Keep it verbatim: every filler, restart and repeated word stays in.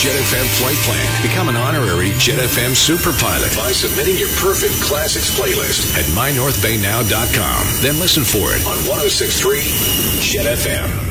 Jet F M flight plan. Become an honorary Jet F M super pilot by submitting your perfect classics playlist at my north bay now dot com. Then listen for it on one oh six point three Jet F M.